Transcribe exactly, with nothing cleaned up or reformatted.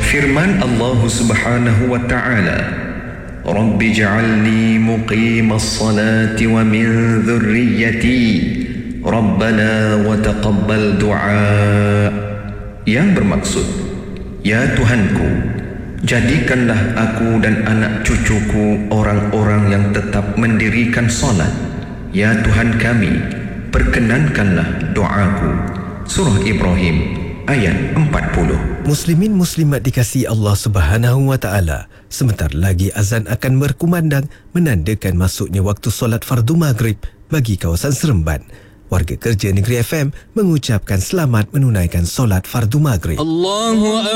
Firman Allah Subhanahu wa ta'ala, Rabbi ja'alni muqimas salati wa min dhurriyyati Rabbana wa taqabbal du'a. Yang bermaksud, ya Tuhanku, jadikanlah aku dan anak cucuku orang-orang yang tetap mendirikan solat. Ya Tuhan kami, perkenankanlah doaku. Surah Ibrahim ayat empat puluh. Muslimin muslimat dikasihi Allah Subhanahu wa taala, sebentar lagi azan akan berkumandang menandakan masuknya waktu solat fardu maghrib bagi kawasan Seremban. Warga kerja Negeri F M mengucapkan selamat menunaikan solat fardu maghrib. Allahu